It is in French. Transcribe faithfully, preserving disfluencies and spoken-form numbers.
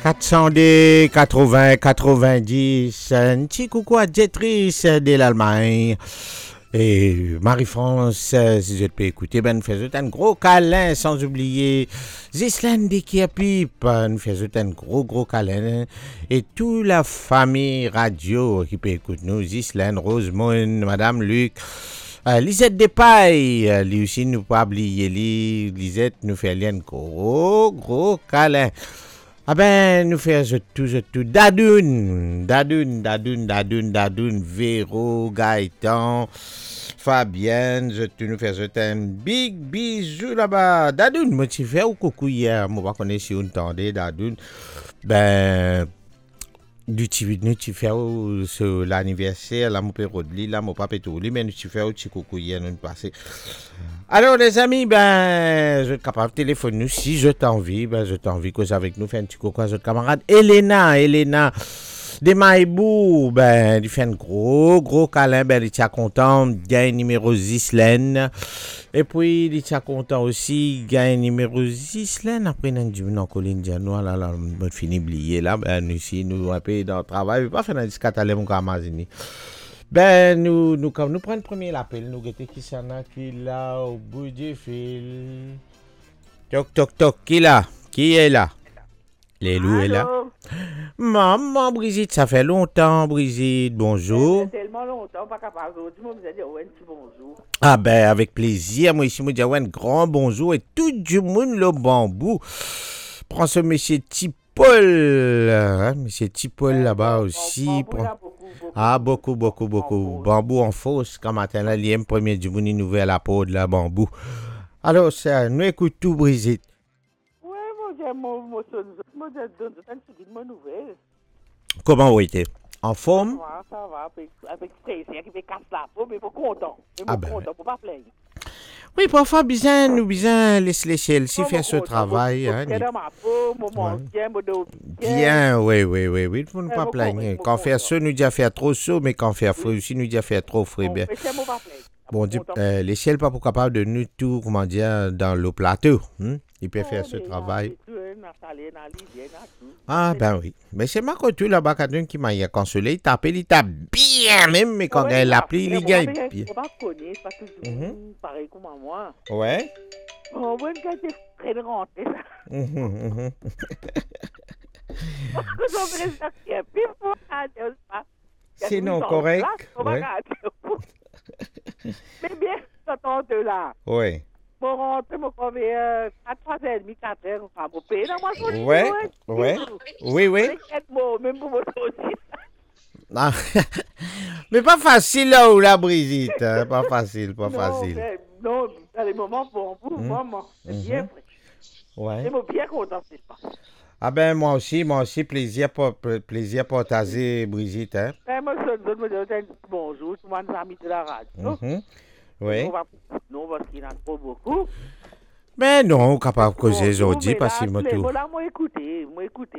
quatre cent deux, quatre-vingts, quatre-vingt-dix, un petit coucou à Dietrich de l'Allemagne. Et Marie-France, si je peux écouter, ben, nous faisons un gros câlin, sans oublier Zisland de Kierpip, nous faisons un gros, gros câlin. Et toute la famille radio qui peut écouter nous, Zisland, Rosemont, Madame Luc, euh, Lisette Despailles, euh, lui aussi, nous pas oublier, lui, Lisette nous fait un gros, gros câlin. Ah ben, nous faisons tout, tout, Dadoun, Dadoun, Dadoun, Dadoun, Dadoun, Véro, Gaëtan, Fabienne, je te nous faisons un big bisou là-bas. Dadoun, moi tu fais au coucou hier, moi pas connaître si on entendait Dadoun. Ben, du petit nous tu fais sur l'anniversaire, là mon père Rodli, là mon papa tout lui, mais tu fais au petit coucou hier nous passé. Alors les amis, ben je suis capable de téléphoner nous si je t'envie, ben je t'envie cause avec nous, fait un petit coucou à notre camarade Elena, Elena de Maïbou, ben il fait un gros gros câlin, ben il est content, gagne numéro Zislen. Et puis il est content aussi, gagne numéro Zislen après nan du non colline diano là là, on fini oublier là, ben ici nous un peu dans le travail, pas faire un discatalé mon camazini. Ben, nous, nous, comme nous prenons le premier appel, nous guettons qui s'en a qui là au bout du fil. Toc, toc, toc, qui là? Qui est là? Les loups est là. Maman, Brigitte, ça fait longtemps, Brigitte, bonjour. Ça fait tellement longtemps, pas capable. Aujourd'hui, moi, vous allez dire, ouais, un petit bonjour. Ah ben, avec plaisir, moi ici, moi, dire, ouais, un grand bonjour et tout du monde le bambou. Prends ce monsieur Tipol, hein, monsieur Tipol là-bas aussi. Prends... Ah, beaucoup, beaucoup, beaucoup. Bambou en fausse, comme matin, là, l'I M premier du monde, nouvelle à peau de la bambou. Alors, ça, nous écoute tout, Brigitte. Oui, moi, j'aime mon son, moi, je donne un petit de nouvelle. Comment vous êtes? En forme? Ça va, ça va, avec, avec Tracy, qui fait casse la peau, mais il faut content. Il faut ah ben, content, faut pas plaindre. Oui, parfois, bien, nous, bien, laisse laisser elle, si faire ce travail. Hein, dans ma peau, mon bien, mon dos. Bien, oui, oui, oui, oui, il ne faut pas plaindre. Quand faire ça, nous dit faire trop chaud, mais quand faire frais aussi, nous dit faire trop frais. Bien. Bon, euh, les ciels pas pour capable de nous tout, comment dire, dans le plateau. Hein? Il peut faire ce travail. Ah, ben oui. Mais c'est ma côté là-bas, quelqu'un qui m'a consolé, il tape, il tape bien, même, mais quand elle l'appelle, il gagne bien. Je ne pas connaître, parce que c'est pareil comme moi. Ouais. On voit que c'est très rentré, ça. C'est non correct. Ouais. Mais bien, j'attends de là. Oui. Pour rentrer, je conviens à trois heures trente, quatre heures, enfin, pour payer dans ma journée. Ouais, ouais, oui, oui. Même pour votre aussi. Ah. Mais pas facile là où la Brigitte, hein? Pas facile, pas non, facile. Mais, non, dans les moments pour vous, mmh. Maman, c'est mmh. bien vrai. Ouais. C'est bien content ce qui se passe. Ah ben moi aussi, moi aussi, plaisir pour plaisir partager, Brigitte, hein. Ben, moi, je donne un bonjour, tout le monde amis de la radio. Mmh. Oui. On va, non, parce qu'il y en a trop beaucoup. Mais non, capable de causer aujourd'hui, parce que moi, écoutez, moi, écoutez.